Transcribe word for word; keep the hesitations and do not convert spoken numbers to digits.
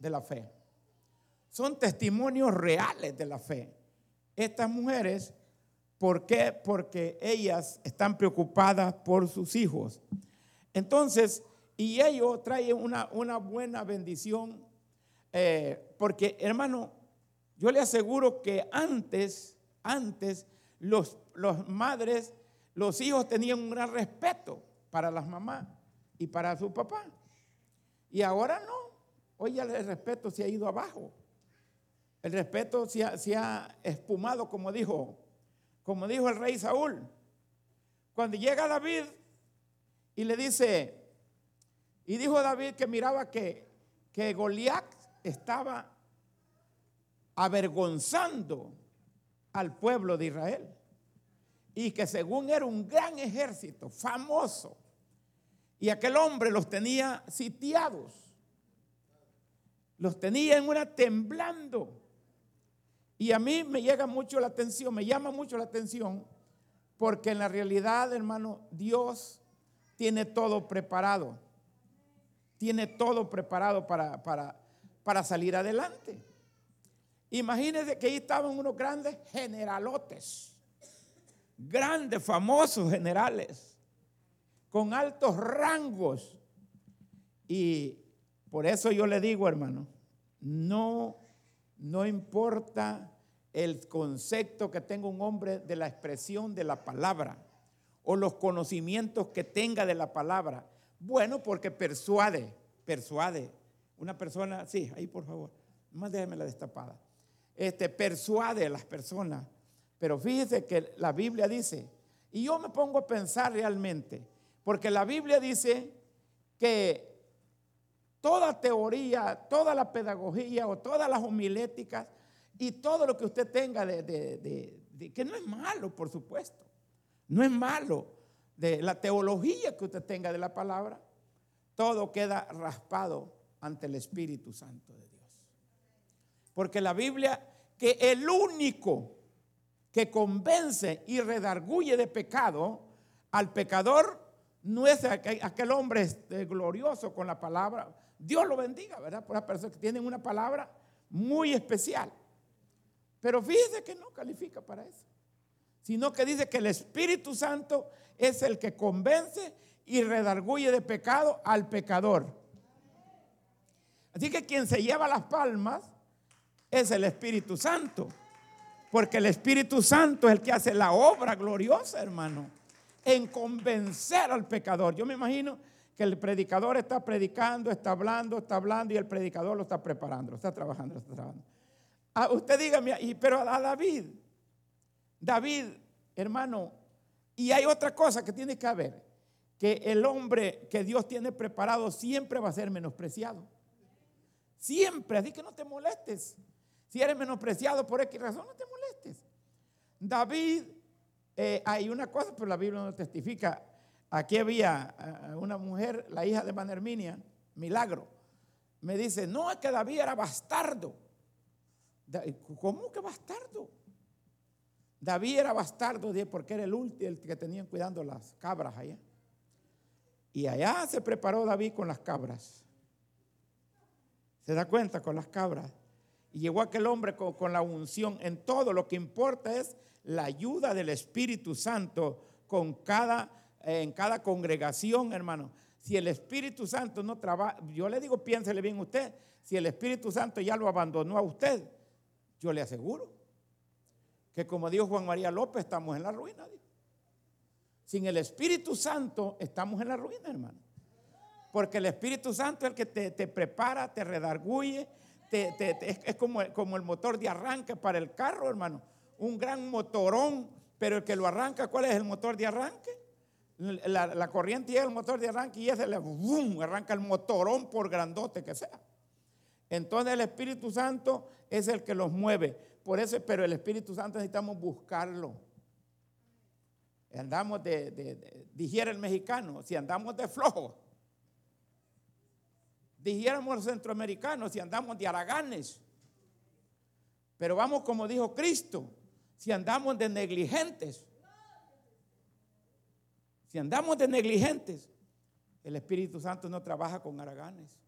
de la fe. Son testimonios reales de la fe. Estas mujeres, ¿por qué? Porque ellas están preocupadas por sus hijos. Entonces, y ello trae una, una buena bendición, eh, porque hermano, yo le aseguro que antes, antes los, los madres, los hijos tenían un gran respeto para las mamás y para su papá. Y ahora no. Hoy ya el respeto se ha ido abajo. El respeto se ha, se ha espumado, como dijo, como dijo el rey Saúl. Cuando llega David y le dice, y dijo David que miraba que, que Goliat estaba avergonzando al pueblo de Israel. Y que según era un gran ejército, famoso. Y aquel hombre los tenía sitiados. Los tenía en una temblando. Y a mí me llega mucho la atención, me llama mucho la atención, porque en la realidad, hermano, Dios tiene todo preparado. Tiene todo preparado para, para, para salir adelante. Imagínense que ahí estaban unos grandes generalotes, grandes, famosos generales, con altos rangos. Y por eso yo le digo, hermano, no, no importa el concepto que tenga un hombre de la expresión de la palabra o los conocimientos que tenga de la palabra. Bueno, porque persuade, persuade. Una persona, sí, ahí por favor, nomás déjeme la destapada. Este, persuade a las personas. Pero fíjese que la Biblia dice, y yo me pongo a pensar realmente, porque la Biblia dice que toda teoría, toda la pedagogía o todas las homiléticas y todo lo que usted tenga de, de, de, de que no es malo, por supuesto, no es malo, de la teología que usted tenga de la palabra, todo queda raspado ante el Espíritu Santo de Dios. Porque la Biblia, que el único que convence y redarguye de pecado al pecador, no es aquel, aquel hombre este, glorioso con la palabra. Dios lo bendiga, ¿verdad? Por las personas que tienen una palabra muy especial. Pero fíjese que no califica para eso, sino que dice que el Espíritu Santo es el que convence y redarguye de pecado al pecador. Así que quien se lleva las palmas es el Espíritu Santo, porque el Espíritu Santo es el que hace la obra gloriosa, hermano, en convencer al pecador. Yo me imagino que el predicador está predicando, está hablando, está hablando y el predicador lo está preparando, lo está trabajando, lo está trabajando. Ah, usted dígame, y, pero a David, David, hermano, y hay otra cosa que tiene que haber, que el hombre que Dios tiene preparado siempre va a ser menospreciado. Siempre, así que no te molestes. Si eres menospreciado por X razón, no te molestes. David, eh, hay una cosa, pero la Biblia no testifica. Aquí había una mujer, la hija de Manerminia, Milagro. Me dice, no, es que David era bastardo. ¿Cómo que bastardo? David era bastardo porque era el último, el que tenían cuidando las cabras allá. Y allá se preparó David con las cabras. ¿Se da cuenta? Con las cabras. Y llegó aquel hombre con, con la unción. En todo lo que importa es la ayuda del Espíritu Santo con cada, eh, en cada congregación, hermano. Si el Espíritu Santo no trabaja, yo le digo, piénsele bien usted, si el Espíritu Santo ya lo abandonó a usted, yo le aseguro que, como dijo Juan María López, estamos en la ruina. Sin el Espíritu Santo estamos en la ruina, hermano. Porque el Espíritu Santo es el que te, te prepara, te redarguye, te, te, te, es, es como, como el motor de arranque para el carro, hermano. Un gran motorón, pero el que lo arranca, ¿cuál es el motor de arranque? La, la corriente llega al motor de arranque y ese le boom, arranca el motorón por grandote que sea. Entonces el Espíritu Santo es el que los mueve. Por eso, pero el Espíritu Santo necesitamos buscarlo. Andamos de, de, de dijera el mexicano, si andamos de flojo. Dijéramos los centroamericanos, si andamos de haraganes. Pero vamos como dijo Cristo, si andamos de negligentes. Si andamos de negligentes, el Espíritu Santo no trabaja con haraganes.